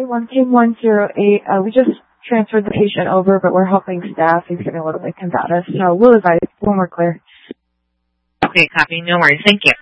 Okay, 1K108. We just transferred the patient over, but we're helping staff. He's getting a little bit combative, so we'll advise when we're clear. Okay, copy. No worries. Thank you.